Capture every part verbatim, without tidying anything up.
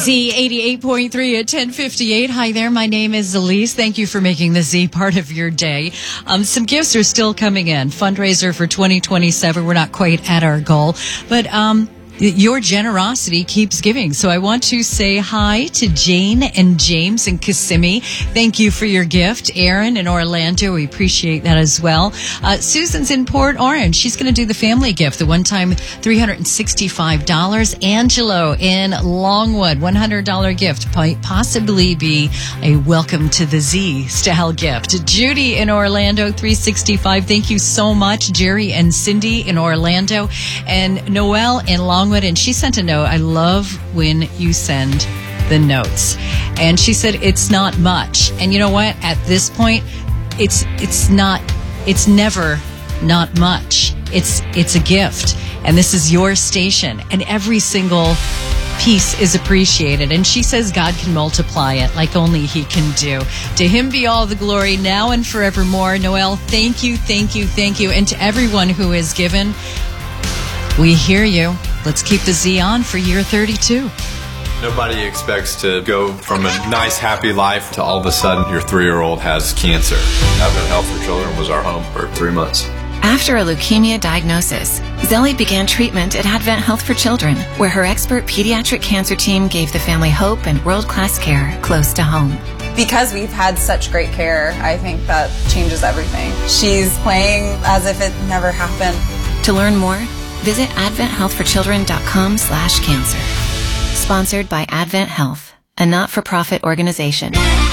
Z eighty-eight point three at ten fifty-eight. Hi there, my name is Elise. Thank you for making the Z part of your day. Um, some gifts are still coming in. Fundraiser for twenty twenty-seven. We're not quite at our goal, but um, your generosity keeps giving. So I want to say hi to Jane and James and Kissimmee. Thank you for your gift. Aaron in Orlando, we appreciate that as well. Uh, Susan's in Port Orange. She's going to do the family gift, the one-time three hundred sixty-five dollars. Angelo in Longwood, one hundred dollars gift. Might possibly be a welcome to the Z style gift. Judy in Orlando, three hundred sixty-five dollars. Thank you so much. Jerry and Cindy in Orlando. And Noelle in Longwood. And she sent a note. I love when you send the notes. And she said, it's not much. And you know what? At this point, it's it's not, it's never not much. It's it's a gift. And this is your station. And every single piece is appreciated. And she says God can multiply it like only he can do. To him be all the glory now and forevermore. Noelle, thank you, thank you, thank you. And to everyone who has given, we hear you. Let's keep the Z on for year thirty-two. Nobody expects to go from a nice, happy life to all of a sudden your three-year-old has cancer. Advent Health for Children was our home for three months. After a leukemia diagnosis, Zelly began treatment at Advent Health for Children, where her expert pediatric cancer team gave the family hope and world-class care close to home. Because we've had such great care, I think that changes everything. She's playing as if it never happened. To learn more, visit advent health for children dot com slash cancer. Sponsored by Advent Health, a not-for-profit organization.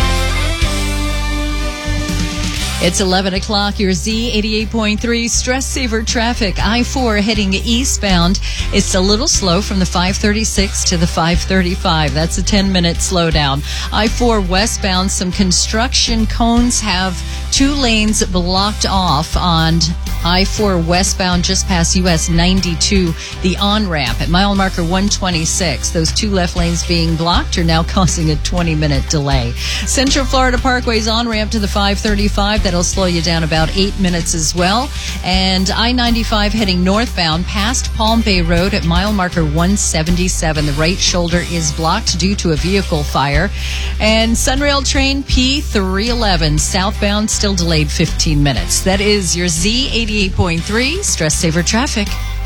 It's eleven o'clock, your Z eighty-eight point three stress saver traffic. I four heading eastbound. It's a little slow from the five thirty-six to the five thirty-five. That's a ten minute slowdown. I four westbound, some construction cones have two lanes blocked off on I four westbound just past U S ninety-two, the on-ramp at mile marker one twenty-six. Those two left lanes being blocked are now causing a twenty minute delay. Central Florida Parkway's on-ramp to the five thirty-five. That'll slow you down about eight minutes as well. And I ninety-five heading northbound past Palm Bay Road at mile marker one seventy-seven. The right shoulder is blocked due to a vehicle fire. And Sunrail train P three eleven southbound still delayed fifteen minutes. That is your Z eighty-eight point three stress saver traffic.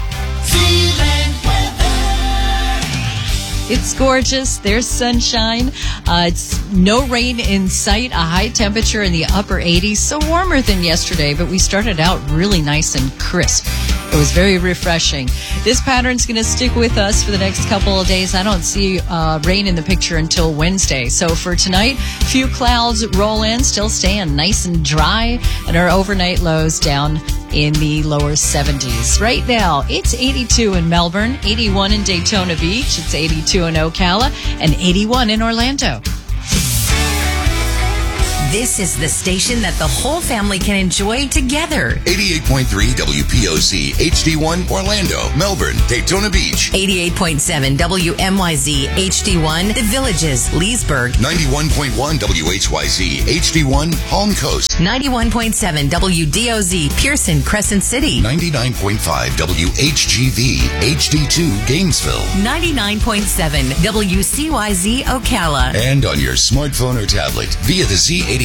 It's gorgeous. There's sunshine. Uh, it's no rain in sight. A high temperature in the upper eighties. So warmer than yesterday, but we started out really nice and crisp. It was very refreshing. This pattern's going to stick with us for the next couple of days. I don't see uh, rain in the picture until Wednesday. So for tonight, few clouds roll in, still staying nice and dry, and our overnight lows down in the lower seventies. Right now, it's eighty-two in Melbourne, eighty-one in Daytona Beach, it's eighty-two in Ocala, and eighty-one in Orlando. This is the station that the whole family can enjoy together. eighty-eight point three W P O C H D one Orlando, Melbourne, Daytona Beach. eighty-eight point seven W M Y Z H D one The Villages, Leesburg. ninety-one point one W H Y Z H D one Palm Coast. ninety-one point seven W D O Z Pearson, Crescent City. ninety-nine point five W H G V H D two Gainesville. ninety-nine point seven W C Y Z Ocala. And on your smartphone or tablet via the Z eighty-eight